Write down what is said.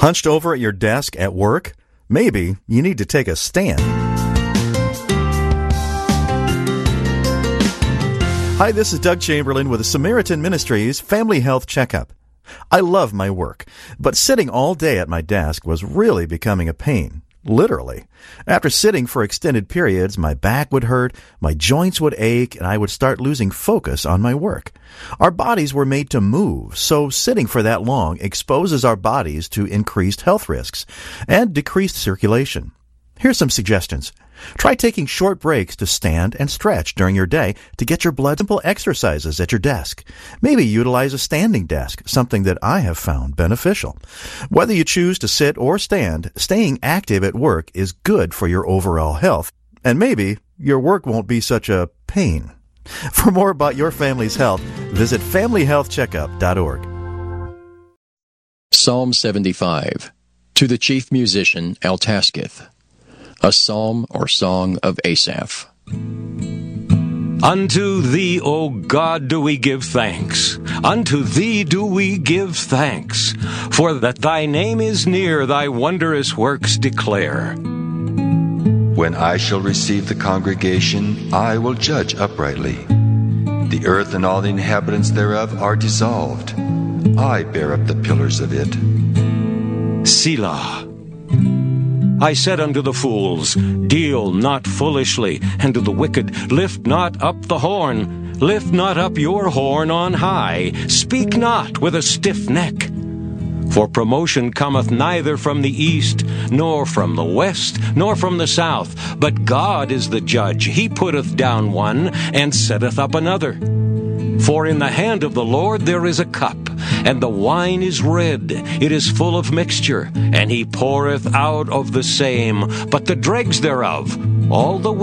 Hunched over at your desk at work? Maybe you need to take a stand. Hi, this is Doug Chamberlain with the Samaritan Ministries Family Health Checkup. I love my work, but sitting all day at my desk was really becoming a pain. Literally. After sitting for extended periods, my back would hurt, my joints would ache, and I would start losing focus on my work. Our bodies were made to move, so sitting for that long exposes our bodies to increased health risks and decreased circulation. Here's some suggestions. Try taking short breaks to stand and stretch during your day to get your blood. Simple exercises at your desk. Maybe utilize a standing desk, something that I have found beneficial. Whether you choose to sit or stand, staying active at work is good for your overall health. And maybe your work won't be such a pain. For more about your family's health, visit familyhealthcheckup.org. Psalm 75. To the chief musician Eltasketh. A psalm or song of Asaph. Unto thee, O God, do we give thanks. Unto thee do we give thanks. For that thy name is near, thy wondrous works declare. When I shall receive the congregation, I will judge uprightly. The earth and all the inhabitants thereof are dissolved. I bear up the pillars of it. Selah. I said unto the fools, deal not foolishly, and to the wicked, lift not up the horn. Lift not up your horn on high. Speak not with a stiff neck. For promotion cometh neither from the east, nor from the west, nor from the south. But God is the judge. He putteth down one, and setteth up another. For in the hand of the Lord there is a cup, and the wine is red, it is full of mixture, and he poureth out of the same, but the dregs thereof, all the